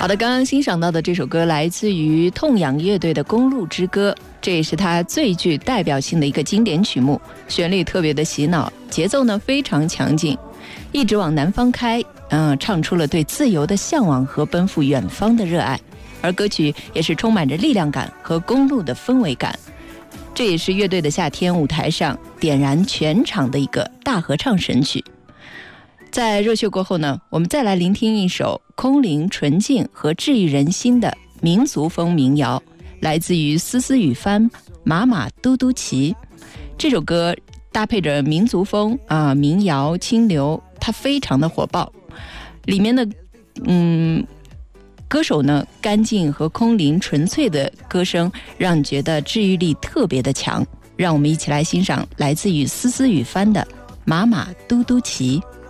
好的，刚刚欣赏到的这首歌来自于痛仰乐队的《公路之歌》，这也是他最具代表性的一个经典曲目，旋律特别的洗脑，节奏呢非常强劲，一直往南方开，唱出了对自由的向往和奔赴远方的热爱，而歌曲也是充满着力量感和公路的氛围感。这也是乐队的夏天舞台上点燃全场的一个大合唱神曲。在热血过后呢，我们再来聆听一首空灵纯净和治愈人心的民族风民谣，来自于丝丝雨帆马马嘟嘟骑。这首歌搭配着民族风民谣清流，它非常的火爆，里面的歌手呢干净和空灵纯粹的歌声，让你觉得治愈力特别的强。让我们一起来欣赏来自于丝丝雨帆的马马嘟嘟骑。